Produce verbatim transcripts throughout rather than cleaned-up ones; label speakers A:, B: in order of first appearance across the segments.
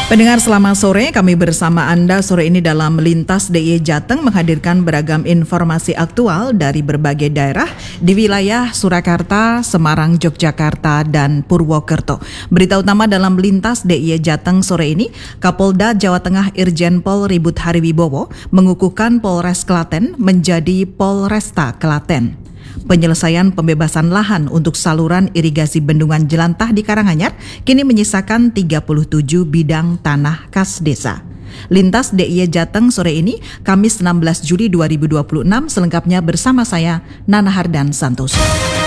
A: Pendengar, selamat sore. Kami bersama Anda sore ini dalam Lintas D I Y Jateng menghadirkan beragam informasi aktual dari berbagai daerah di wilayah Surakarta, Semarang, Yogyakarta, dan Purwokerto. Berita utama dalam Lintas D I Y Jateng sore ini, Kapolda Jawa Tengah Irjen Pol Ribut Hariwibowo mengukuhkan Polres Klaten menjadi Polresta Klaten. Penyelesaian pembebasan lahan untuk saluran irigasi Bendungan Jelantah di Karanganyar kini menyisakan tiga puluh tujuh bidang tanah kas desa. Lintas D I Y Jateng sore ini, Kamis enam belas Juli dua ribu dua puluh enam, selengkapnya bersama saya, Nana Hardan Santoso.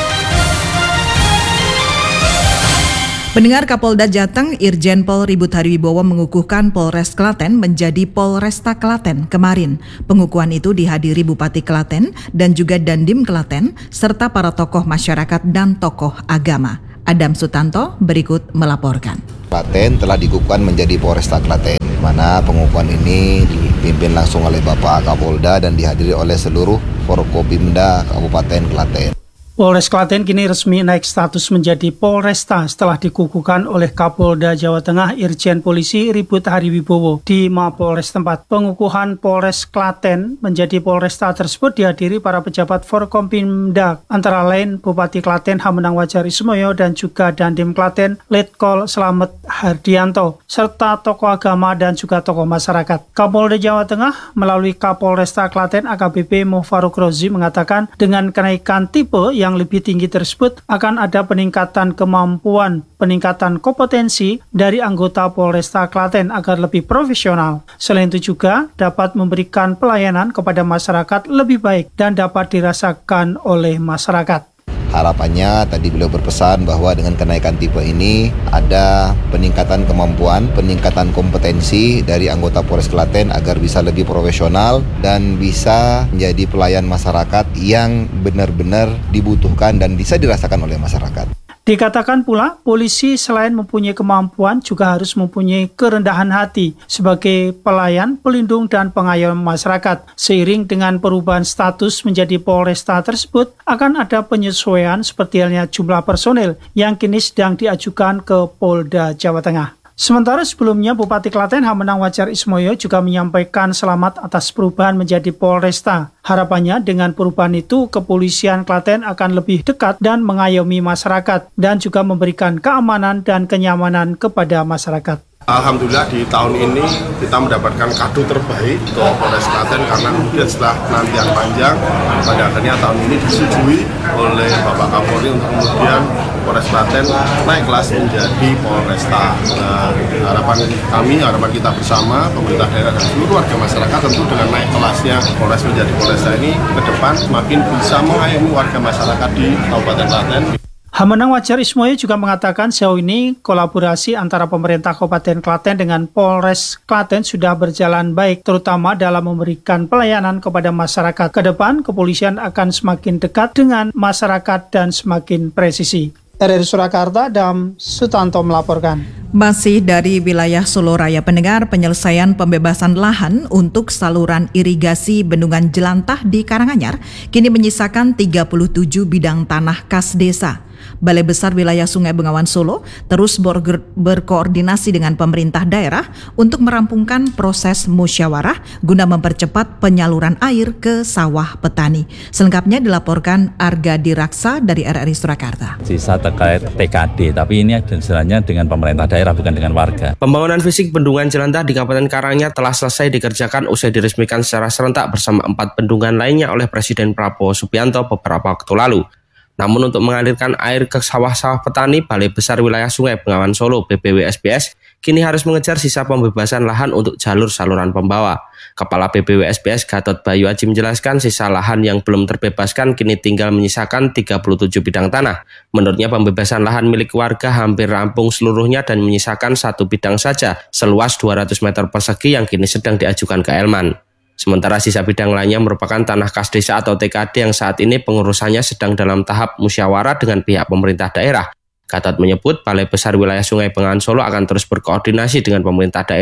A: Pendengar, Kapolda Jateng Irjen Pol Ribut Hariwibowo mengukuhkan Polres Klaten menjadi Polresta Klaten kemarin. Pengukuhan itu dihadiri Bupati Klaten dan juga Dandim Klaten serta para tokoh masyarakat dan tokoh agama. Adam Sutanto berikut melaporkan.
B: Klaten telah dikukuhkan menjadi Polresta Klaten, di mana pengukuhan ini dipimpin langsung oleh Bapak Kapolda dan dihadiri oleh seluruh Forkopimda Kabupaten Klaten.
C: Polres Klaten kini resmi naik status menjadi Polresta setelah dikukuhkan oleh Kapolda Jawa Tengah Irjen Polisi Ribut Hariwibowo di Mapolres tempat. Pengukuhan Polres Klaten menjadi Polresta tersebut dihadiri para pejabat Forkompimda, antara lain Bupati Klaten Hamenang Wajarismoyo dan juga Dandim Klaten Letkol Slamet Hardianto, serta tokoh agama dan juga tokoh masyarakat. Kapolda Jawa Tengah melalui Kapolresta Klaten A K B P Mofaruk Rozi mengatakan dengan kenaikan tipe yang lebih tinggi tersebut akan ada peningkatan kemampuan, peningkatan kompetensi dari anggota Polresta Klaten agar lebih profesional. Selain itu juga dapat memberikan pelayanan kepada masyarakat lebih baik dan dapat dirasakan oleh masyarakat.
B: Harapannya tadi beliau berpesan bahwa dengan kenaikan tipe ini ada peningkatan kemampuan, peningkatan kompetensi dari anggota Polres Klaten agar bisa lebih profesional dan bisa menjadi pelayan masyarakat yang benar-benar dibutuhkan dan bisa dirasakan oleh masyarakat.
C: Dikatakan pula, polisi selain mempunyai kemampuan juga harus mempunyai kerendahan hati sebagai pelayan, pelindung, dan pengayom masyarakat. Seiring dengan perubahan status menjadi Polresta tersebut, akan ada penyesuaian seperti halnya jumlah personel yang kini sedang diajukan ke Polda Jawa Tengah. Sementara sebelumnya Bupati Klaten Hamenang Wajarismoyo juga menyampaikan selamat atas perubahan menjadi Polresta. Harapannya dengan perubahan itu kepolisian Klaten akan lebih dekat dan mengayomi masyarakat dan juga memberikan keamanan dan kenyamanan kepada masyarakat.
D: Alhamdulillah di tahun ini kita mendapatkan kado terbaik untuk Polres Klaten karena kemudian setelah penantian panjang pada akhirnya tahun ini disetujui oleh Bapak Kapolri untuk kemudian Polres Klaten naik kelas menjadi Polresta. Nah, harapan kami, harapan kita bersama pemerintah daerah dan seluruh warga masyarakat tentu dengan naik kelasnya Polres menjadi Polresta ini ke depan semakin bisa mengayomi warga masyarakat di Kabupaten Klaten.
C: Hamenang Wajarismoyo juga mengatakan sejauh ini kolaborasi antara pemerintah Kabupaten Klaten dengan Polres Klaten sudah berjalan baik, terutama dalam memberikan pelayanan kepada masyarakat. Kedepan, kepolisian akan semakin dekat dengan masyarakat dan semakin presisi. Dari Surakarta, Adam Sutanto melaporkan.
A: Masih dari wilayah Solo Raya, pendengar, penyelesaian pembebasan lahan untuk saluran irigasi Bendungan Jelantah di Karanganyar kini menyisakan tiga puluh tujuh bidang tanah kas desa. Balai Besar Wilayah Sungai Bengawan Solo terus ber- berkoordinasi dengan pemerintah daerah untuk merampungkan proses musyawarah guna mempercepat penyaluran air ke sawah petani. Selengkapnya dilaporkan Arga Diraksa dari R R I Surakarta.
E: Sisa terkait T K D, tapi ini sebenarnya dengan pemerintah daerah bukan dengan warga.
F: Pembangunan fisik Bendungan Jelantah di Kabupaten Karanganyar telah selesai dikerjakan usai diresmikan secara serentak bersama empat bendungan lainnya oleh Presiden Prabowo Subianto beberapa waktu lalu. Namun untuk mengalirkan air ke sawah-sawah petani, Balai Besar Wilayah Sungai Bengawan Solo B B W S B S kini harus mengejar sisa pembebasan lahan untuk jalur saluran pembawa. Kepala B B W S B S Gatot Bayu Aji menjelaskan sisa lahan yang belum terbebaskan kini tinggal menyisakan tiga puluh tujuh bidang tanah. Menurutnya pembebasan lahan milik warga hampir rampung seluruhnya dan menyisakan satu bidang saja seluas dua ratus meter persegi yang kini sedang diajukan ke Elman. Sementara sisa bidang lainnya merupakan tanah kas desa atau T K D yang saat ini pengurusannya sedang dalam tahap musyawarah dengan pihak pemerintah daerah. Gatot menyebut Balai Besar Wilayah Sungai Bengawan Solo akan terus berkoordinasi dengan pemerintah daerah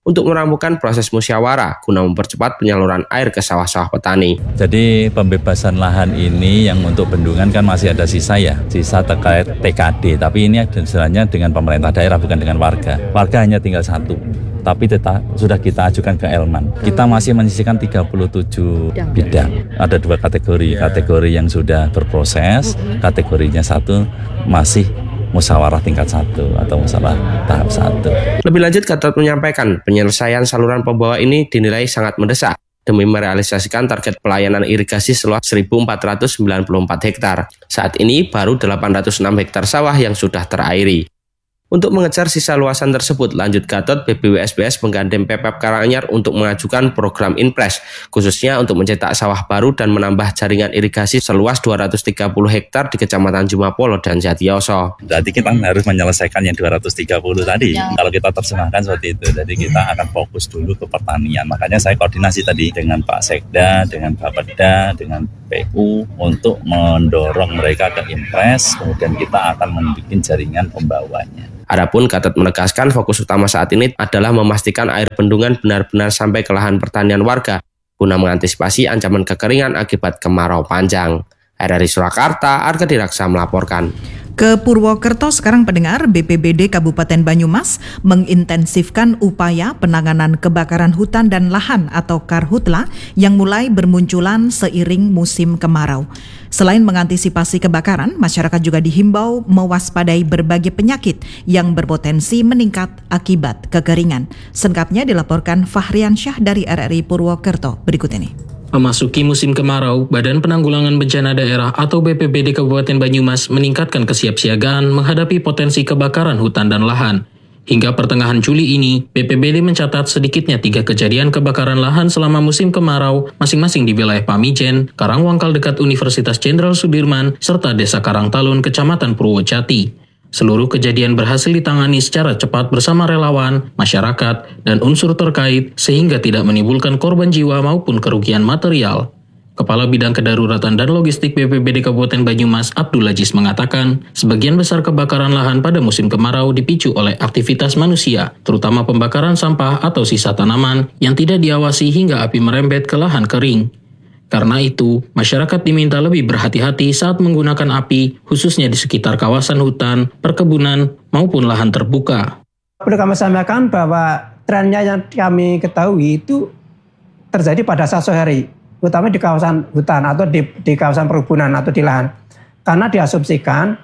F: untuk merampungkan proses musyawarah guna mempercepat penyaluran air ke sawah-sawah petani.
E: Jadi pembebasan lahan ini yang untuk bendungan kan masih ada sisa ya, sisa terkait T K D, tapi ini sebenarnya dengan pemerintah daerah bukan dengan warga. Warga hanya tinggal satu. Tapi tetap sudah kita ajukan ke Elman. Kita masih menyisihkan tiga puluh tujuh bidang. Ada dua kategori, kategori yang sudah berproses, kategorinya satu masih musyawarah tingkat satu atau musyawarah tahap satu.
F: Lebih lanjut, Gatot menyampaikan penyelesaian saluran pembawa ini dinilai sangat mendesak demi merealisasikan target pelayanan irigasi seluas seribu empat ratus sembilan puluh empat hektar. Saat ini baru delapan ratus enam hektar sawah yang sudah terairi. Untuk mengejar sisa luasan tersebut, lanjut Gatot, B B W S B S menggandeng Pemkab Karanganyar untuk mengajukan program Inpres, khususnya untuk mencetak sawah baru dan menambah jaringan irigasi seluas dua ratus tiga puluh hektar di Kecamatan Jumapolo dan Jatiyoso.
E: Berarti kita harus menyelesaikan yang dua ratus tiga puluh tadi. Ya. Kalau kita terjemahkan seperti itu, jadi kita akan fokus dulu ke pertanian. Makanya saya koordinasi tadi dengan Pak Sekda, dengan Bapeda, dengan P U untuk mendorong mereka ke Inpres, kemudian kita akan membuat jaringan pembawanya.
F: Adapun Gatot menegaskan fokus utama saat ini adalah memastikan air bendungan benar-benar sampai ke lahan pertanian warga guna mengantisipasi ancaman kekeringan akibat kemarau panjang. R R I Surakarta, Arga Diraksa melaporkan.
A: Ke Purwokerto sekarang pendengar, B P B D Kabupaten Banyumas mengintensifkan upaya penanganan kebakaran hutan dan lahan atau karhutla yang mulai bermunculan seiring musim kemarau. Selain mengantisipasi kebakaran, masyarakat juga dihimbau mewaspadai berbagai penyakit yang berpotensi meningkat akibat kekeringan. Selengkapnya dilaporkan Fahrian Syah dari R R I Purwokerto. Berikut ini.
G: Memasuki musim kemarau, Badan Penanggulangan Bencana Daerah atau B P B D Kabupaten Banyumas meningkatkan kesiapsiagaan menghadapi potensi kebakaran hutan dan lahan. Hingga pertengahan Juli ini, B P B D mencatat sedikitnya tiga kejadian kebakaran lahan selama musim kemarau, masing-masing di wilayah Pamijen, Karangwangkal dekat Universitas Jenderal Sudirman, serta Desa Karangtalun, Kecamatan Purwojati. Seluruh kejadian berhasil ditangani secara cepat bersama relawan, masyarakat, dan unsur terkait sehingga tidak menimbulkan korban jiwa maupun kerugian material. Kepala Bidang Kedaruratan dan Logistik B P B D Kabupaten Banyumas, Abdul Aziz mengatakan, sebagian besar kebakaran lahan pada musim kemarau dipicu oleh aktivitas manusia, terutama pembakaran sampah atau sisa tanaman yang tidak diawasi hingga api merembet ke lahan kering. Karena itu, masyarakat diminta lebih berhati-hati saat menggunakan api, khususnya di sekitar kawasan hutan, perkebunan, maupun lahan terbuka.
H: Perlu kami sampaikan bahwa trennya yang kami ketahui itu terjadi pada saat sore hari, terutama di kawasan hutan atau di, di kawasan perkebunan atau di lahan. Karena diasumsikan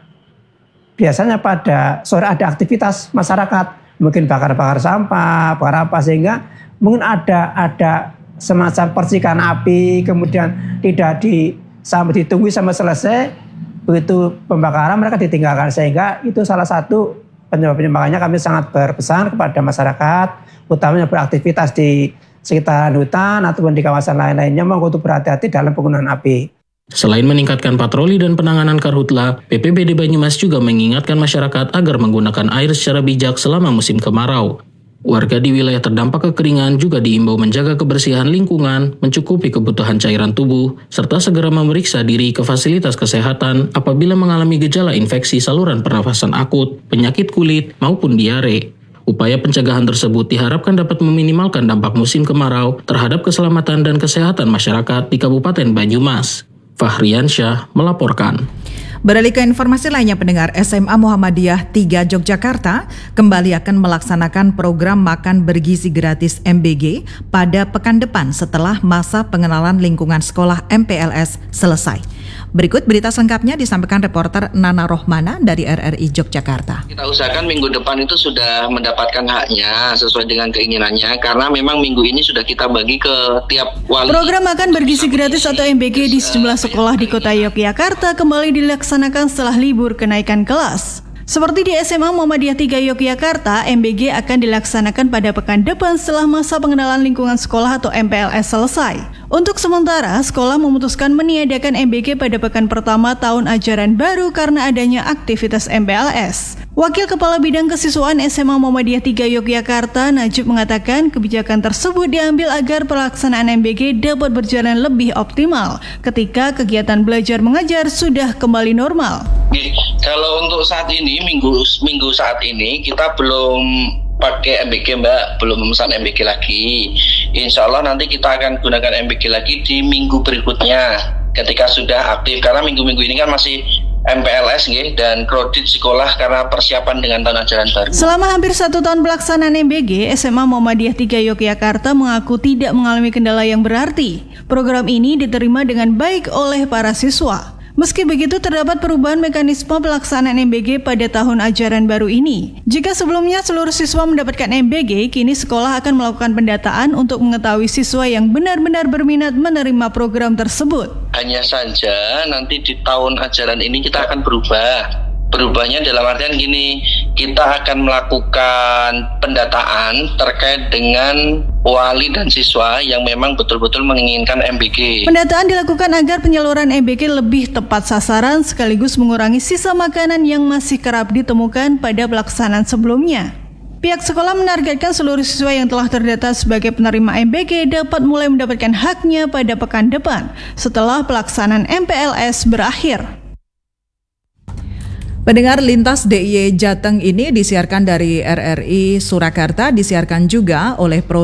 H: biasanya pada sore ada aktivitas masyarakat, mungkin bakar-bakar sampah, bakar apa, sehingga mungkin ada ada semacam percikan api, kemudian tidak di, sampai ditunggu sampai selesai, begitu pembakaran mereka ditinggalkan, sehingga itu salah satu penyebab-penyebab. Makanya kami sangat berpesan kepada masyarakat, utamanya beraktivitas di sekitaran hutan ataupun di kawasan lain-lainnya, untuk berhati-hati dalam penggunaan api.
G: Selain meningkatkan patroli dan penanganan karhutla, B P B D Banyumas juga mengingatkan masyarakat agar menggunakan air secara bijak selama musim kemarau. Warga di wilayah terdampak kekeringan juga diimbau menjaga kebersihan lingkungan, mencukupi kebutuhan cairan tubuh, serta segera memeriksa diri ke fasilitas kesehatan apabila mengalami gejala infeksi saluran pernafasan akut, penyakit kulit, maupun diare. Upaya pencegahan tersebut diharapkan dapat meminimalkan dampak musim kemarau terhadap keselamatan dan kesehatan masyarakat di Kabupaten Banyumas. Fahrian Syah melaporkan.
A: Beralih ke informasi lainnya pendengar, S M A Muhammadiyah tiga Yogyakarta kembali akan melaksanakan program makan bergizi gratis M B G pada pekan depan setelah masa pengenalan lingkungan sekolah M P L S selesai. Berikut berita selengkapnya disampaikan reporter Nana Rohmana dari R R I Yogyakarta.
I: Kita usahakan minggu depan itu sudah mendapatkan haknya sesuai dengan keinginannya, karena memang minggu ini sudah kita bagi ke tiap wali.
J: Program makan bergizi gratis atau M B G di sejumlah sekolah di kota Yogyakarta kembali dilaksanakan setelah libur kenaikan kelas. Seperti di S M A Muhammadiyah tiga Yogyakarta, M B G akan dilaksanakan pada pekan depan setelah masa pengenalan lingkungan sekolah atau M P L S selesai. Untuk sementara, sekolah memutuskan meniadakan M B G pada pekan pertama tahun ajaran baru karena adanya aktivitas M P L S. Wakil Kepala Bidang Kesiswaan S M A Muhammadiyah tiga Yogyakarta, Najib, mengatakan kebijakan tersebut diambil agar pelaksanaan M B G dapat berjalan lebih optimal ketika kegiatan belajar mengajar sudah kembali normal.
I: Kalau untuk saat ini, minggu minggu saat ini kita belum pakai M B G Mbak, belum memesan M B G lagi. Insya Allah nanti kita akan gunakan M B G lagi di minggu berikutnya ketika sudah aktif, karena minggu-minggu ini kan masih M P L S nggih, dan kredit sekolah karena persiapan dengan tahun ajaran baru.
J: Selama hampir satu tahun pelaksanaan M B G, S M A Muhammadiyah tiga Yogyakarta mengaku tidak mengalami kendala yang berarti. Program ini diterima dengan baik oleh para siswa. Meski begitu, terdapat perubahan mekanisme pelaksanaan M B G pada tahun ajaran baru ini. Jika sebelumnya seluruh siswa mendapatkan M B G, kini sekolah akan melakukan pendataan untuk mengetahui siswa yang benar-benar berminat menerima program tersebut.
I: Hanya saja nanti di tahun ajaran ini kita akan berubah. Berubahnya dalam artian gini, kita akan melakukan pendataan terkait dengan wali dan siswa yang memang betul-betul menginginkan M B G.
J: Pendataan dilakukan agar penyaluran M B G lebih tepat sasaran sekaligus mengurangi sisa makanan yang masih kerap ditemukan pada pelaksanaan sebelumnya. Pihak sekolah menargetkan seluruh siswa yang telah terdata sebagai penerima M B G dapat mulai mendapatkan haknya pada pekan depan setelah pelaksanaan M P L S berakhir.
A: Pendengar, Lintas D I Y Jateng ini disiarkan dari R R I Surakarta, disiarkan juga oleh Pro